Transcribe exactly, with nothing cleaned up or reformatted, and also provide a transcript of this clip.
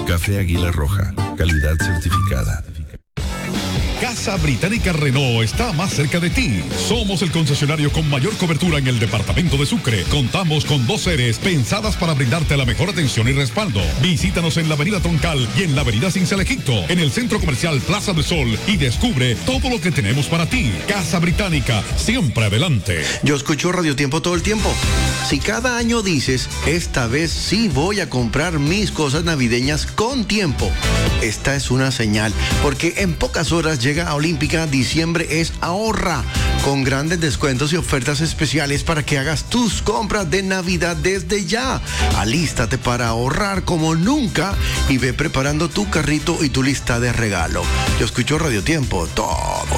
Café Águila Roja, calidad certificada. Casa Británica Renault está más cerca de ti. Somos el concesionario con mayor cobertura en el departamento de Sucre. Contamos con dos sedes pensadas para brindarte la mejor atención y respaldo. Visítanos en la avenida Troncal y en la avenida Cincelequito, en el centro comercial Plaza del Sol, y descubre todo lo que tenemos para ti. Casa Británica, siempre adelante. Yo escucho Radio Tiempo todo el tiempo. Si cada año dices, esta vez sí voy a comprar mis cosas navideñas con tiempo, esta es una señal, porque en pocas horas llega a Olímpica. Diciembre es ahorra, con grandes descuentos y ofertas especiales para que hagas tus compras de Navidad desde ya. Alístate para ahorrar como nunca y ve preparando tu carrito y tu lista de regalo. Yo escucho Radio Tiempo todo